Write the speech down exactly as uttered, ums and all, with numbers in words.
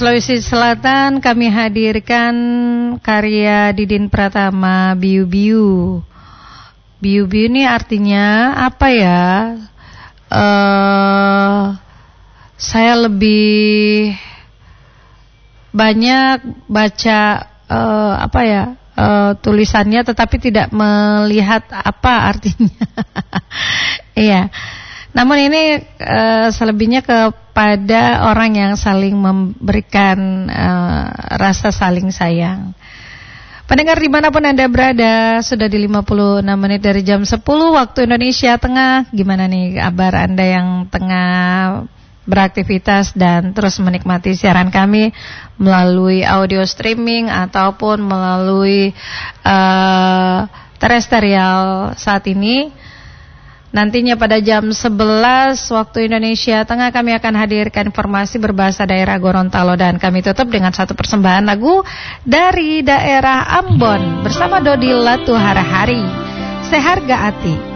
Sulawesi Selatan kami hadirkan karya Didin Pratama, Biu Biu. Biu Biu ini artinya apa ya? Uh, saya lebih banyak baca uh, apa ya uh, tulisannya, tetapi tidak melihat apa artinya. Iya. Namun ini uh, selebihnya kepada orang yang saling memberikan uh, rasa saling sayang. Pendengar dimanapun Anda berada, sudah di lima puluh enam menit dari jam sepuluh waktu Indonesia Tengah. Gimana nih kabar Anda yang tengah beraktivitas dan terus menikmati siaran kami melalui audio streaming ataupun melalui uh, terestrial saat ini? Nantinya pada jam sebelas waktu Indonesia Tengah kami akan hadirkan informasi berbahasa daerah Gorontalo, dan kami tutup dengan satu persembahan lagu dari daerah Ambon bersama Dodi Latuharahari, Seharga Ati.